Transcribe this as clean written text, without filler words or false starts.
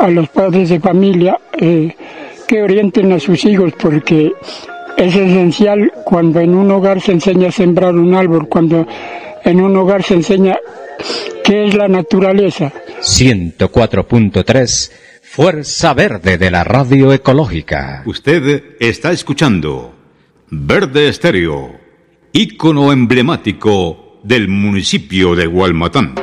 a los padres de familia que orienten a sus hijos, porque es esencial cuando en un hogar se enseña a sembrar un árbol, cuando en un hogar se enseña qué es la naturaleza. 104.3 Fuerza Verde de la Radio Ecológica. Usted está escuchando Verde Estéreo, ícono emblemático del municipio de Gualmatán.